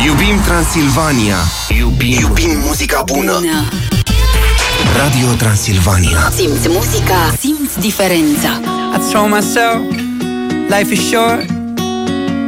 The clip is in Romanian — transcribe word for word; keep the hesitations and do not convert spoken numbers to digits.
Iubim Transilvania. Iubim, Iubim muzica bună. bună. Radio Transilvania. Simți muzica, simți diferența. I told myself, life is short.